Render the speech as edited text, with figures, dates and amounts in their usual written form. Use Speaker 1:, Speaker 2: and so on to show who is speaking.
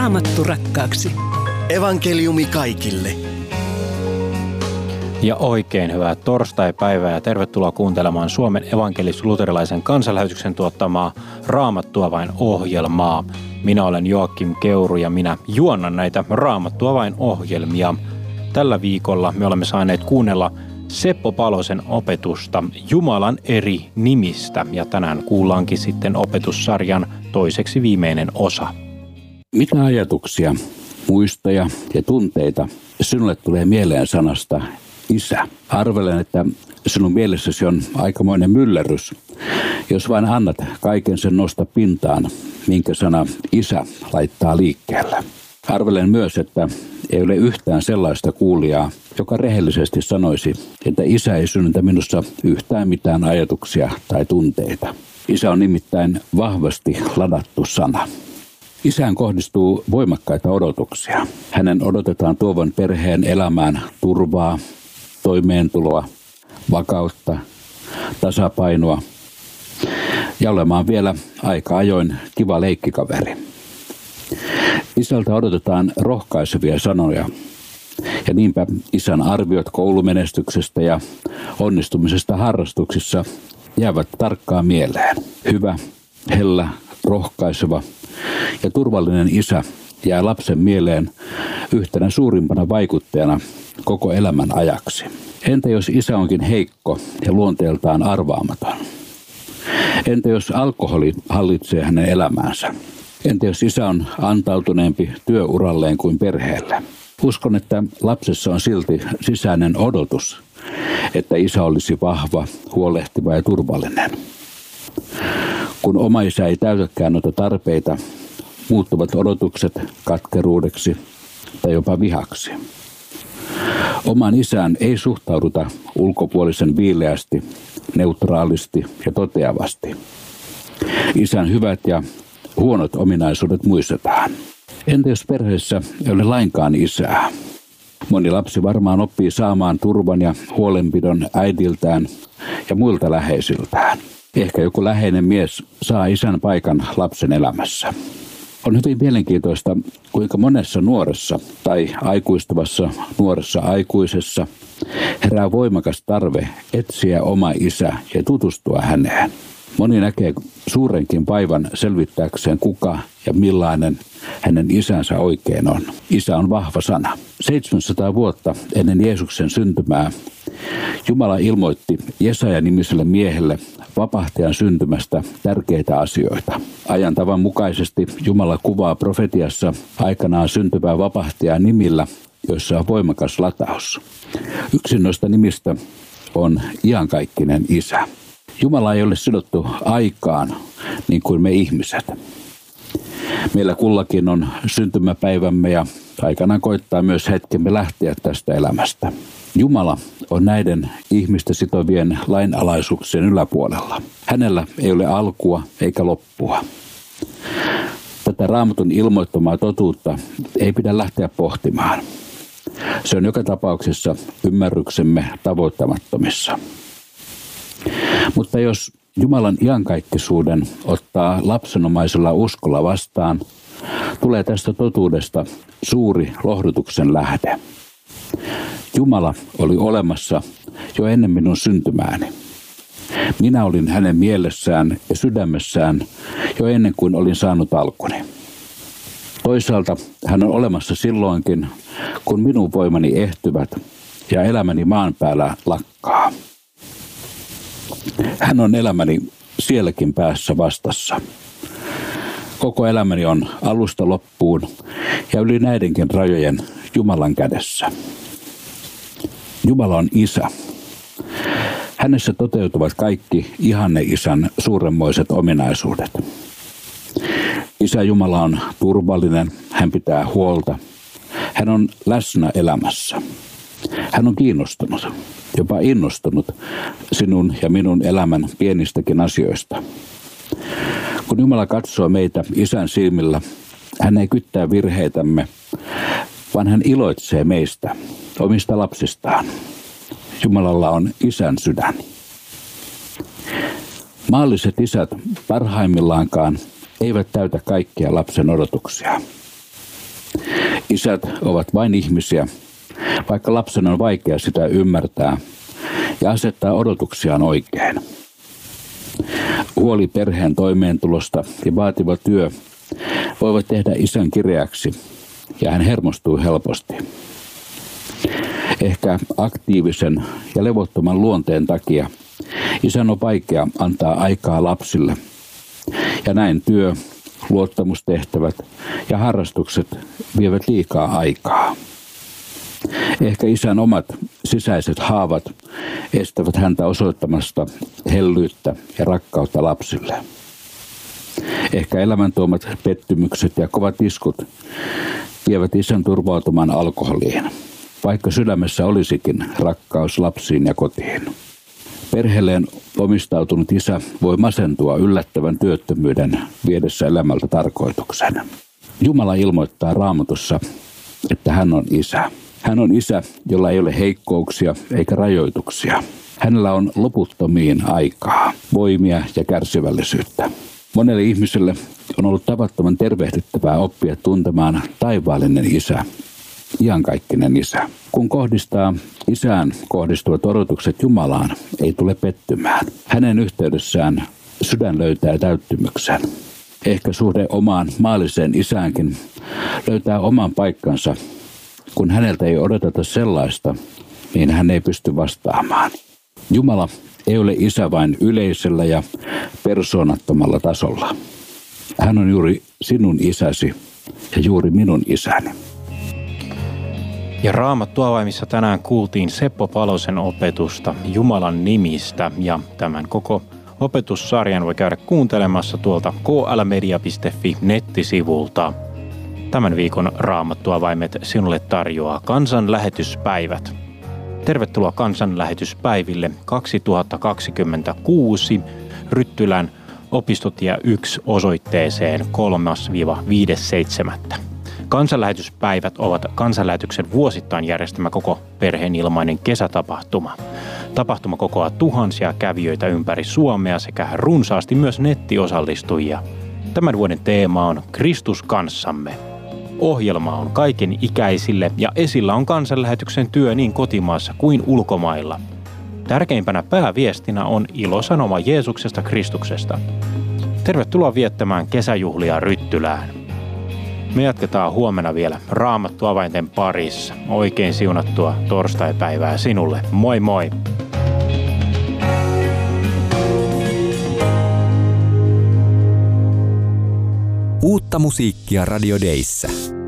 Speaker 1: Raamattu rakkaaksi.
Speaker 2: Evankeliumi kaikille.
Speaker 3: Ja oikein hyvää torstaipäivää ja tervetuloa kuuntelemaan Suomen evankelis-luterilaisen kansanlähetyksen tuottamaa Raamattua vain ohjelmaa. Minä olen Joakim Keuru ja minä juonnan näitä Raamattua vain ohjelmia. Tällä viikolla me olemme saaneet kuunnella Seppo Palosen opetusta Jumalan eri nimistä ja tänään kuullaankin sitten opetussarjan toiseksi viimeinen osa.
Speaker 4: Mitä ajatuksia, muistoja ja tunteita sinulle tulee mieleen sanasta isä? Arvelen, että sinun mielessäsi on aikamoinen myllerrys, jos vain annat kaiken sen nosta pintaan, minkä sana isä laittaa liikkeelle. Arvelen myös, että ei ole yhtään sellaista kuulijaa, joka rehellisesti sanoisi, että isä ei synnytä minussa yhtään mitään ajatuksia tai tunteita. Isä on nimittäin vahvasti ladattu sana. Isään kohdistuu voimakkaita odotuksia. Hänen odotetaan tuovan perheen elämään turvaa, toimeentuloa, vakautta, tasapainoa ja olemaan vielä aika ajoin kiva leikkikaveri. Isältä odotetaan rohkaisevia sanoja ja niinpä isän arviot koulumenestyksestä ja onnistumisesta harrastuksissa jäävät tarkkaan mieleen. Hyvä, hellä, rohkaiseva ja turvallinen isä jää lapsen mieleen yhtenä suurimpana vaikuttajana koko elämän ajaksi. Entä jos isä onkin heikko ja luonteeltaan arvaamaton? Entä jos alkoholi hallitsee hänen elämäänsä? Entä jos isä on antautuneempi työuralleen kuin perheelle? Uskon, että lapsessa on silti sisäinen odotus, että isä olisi vahva, huolehtiva ja turvallinen. Kun oma isä ei täytäkään noita tarpeita, muuttuvat odotukset katkeruudeksi tai jopa vihaksi. Oman isään ei suhtauduta ulkopuolisen viileästi, neutraalisti ja toteavasti. Isän hyvät ja huonot ominaisuudet muistetaan. Entä jos perheessä ei ole lainkaan isää? Moni lapsi varmaan oppii saamaan turvan ja huolenpidon äidiltään ja muilta läheisiltään. Ehkä joku läheinen mies saa isän paikan lapsen elämässä. On hyvin mielenkiintoista, kuinka monessa nuoressa tai aikuistuvassa nuoressa aikuisessa herää voimakas tarve etsiä oma isä ja tutustua häneen. Moni näkee suurenkin vaivan selvittääkseen kuka ja millainen hänen isänsä oikein on. Isä on vahva sana. 700 vuotta ennen Jeesuksen syntymää Jumala ilmoitti Jesaja-nimiselle miehelle vapahtajan syntymästä tärkeitä asioita. Ajantavan mukaisesti Jumala kuvaa profetiassa aikanaan syntyvää vapahtajaa nimillä, joissa on voimakas lataus. Yksi noista nimistä on iankaikkinen isä. Jumala ei ole sidottu aikaan niin kuin me ihmiset. Meillä kullakin on syntymäpäivämme ja aikanaan koittaa myös hetkemme lähteä tästä elämästä. Jumala on näiden ihmistä sitovien lainalaisuuksien yläpuolella. Hänellä ei ole alkua eikä loppua. Tätä Raamatun ilmoittamaa totuutta ei pidä lähteä pohtimaan. Se on joka tapauksessa ymmärryksemme tavoittamattomissa. Mutta jos Jumalan iankaikkisuuden ottaa lapsenomaisella uskolla vastaan, tulee tästä totuudesta suuri lohdutuksen lähde. Jumala oli olemassa jo ennen minun syntymääni. Minä olin hänen mielessään ja sydämessään jo ennen kuin olin saanut alkuni. Toisaalta hän on olemassa silloinkin, kun minun voimani ehtyvät ja elämäni maan päällä lakkaa. Hän on elämäni sielläkin päässä vastassa. Koko elämäni on alusta loppuun ja yli näidenkin rajojen Jumalan kädessä. Jumala on isä. Hänessä toteutuvat kaikki ihanne-isän suuremmoiset ominaisuudet. Isä Jumala on turvallinen, hän pitää huolta. Hän on läsnä elämässä. Hän on kiinnostunut, jopa innostunut sinun ja minun elämän pienistäkin asioista. Kun Jumala katsoo meitä isän silmillä, hän ei kyttää virheitämme, vaan hän iloitsee meistä, omista lapsistaan. Jumalalla on isän sydän. Maalliset isät parhaimmillaankaan eivät täytä kaikkia lapsen odotuksia. Isät ovat vain ihmisiä, vaikka lapsen on vaikea sitä ymmärtää ja asettaa odotuksiaan oikein. Huoli perheen toimeentulosta ja vaativa työ voivat tehdä isän kireäksi ja hän hermostuu helposti. Ehkä aktiivisen ja levottoman luonteen takia isän on vaikea antaa aikaa lapsille ja näin työ, luottamustehtävät ja harrastukset vievät liikaa aikaa. Ehkä isän omat sisäiset haavat estävät häntä osoittamasta hellyyttä ja rakkautta lapsille. Ehkä elämän tuomat pettymykset ja kovat iskut vievät isän turvautumaan alkoholiin, vaikka sydämessä olisikin rakkaus lapsiin ja kotiin. Perheelleen omistautunut isä voi masentua yllättävän työttömyyden viedessä elämältä tarkoituksen. Jumala ilmoittaa Raamatussa, että hän on isä. Hän on isä, jolla ei ole heikkouksia eikä rajoituksia. Hänellä on loputtomiin aikaa, voimia ja kärsivällisyyttä. Monelle ihmiselle on ollut tavattoman tervehdyttävää oppia tuntemaan taivaallinen isä, iankaikkinen isä. Kun kohdistaa isään kohdistuvat odotukset Jumalaan, ei tule pettymään. Hänen yhteydessään sydän löytää täyttymyksen. Ehkä suhde omaan maalliseen isäänkin löytää oman paikkansa, kun häneltä ei odoteta sellaista, niin hän ei pysty vastaamaan. Jumala ei ole isä vain yleisellä ja persoonattomalla tasolla. Hän on juuri sinun isäsi ja juuri minun isäni.
Speaker 3: Ja Raamattu-avaimissa tänään kuultiin Seppo Palosen opetusta Jumalan nimistä ja tämän koko opetussarjan voi käydä kuuntelemassa tuolta klmedia.fi nettisivulta. Tämän viikon Raamattu-avaimet sinulle tarjoaa Kansanlähetyspäivät. Tervetuloa Kansanlähetyspäiville 2026 Ryttylän opistotie 1 osoitteeseen 3-5.7. Kansanlähetyspäivät ovat Kansanlähetyksen vuosittain järjestämä koko perheen ilmainen kesätapahtuma. Tapahtuma kokoaa tuhansia kävijöitä ympäri Suomea sekä runsaasti myös nettiosallistujia. Tämän vuoden teema on Kristus kanssamme. Ohjelma on kaiken ikäisille ja esillä on Kansanlähetyksen työ niin kotimaassa kuin ulkomailla. Tärkeimpänä pääviestinä on ilosanoma Jeesuksesta Kristuksesta. Tervetuloa viettämään kesäjuhlia Ryttylään. Me jatketaan huomenna vielä Raamattu-avainten parissa. Oikein siunattua torstaipäivää sinulle. Moi moi!
Speaker 1: Uutta musiikkia Radio Dayssä.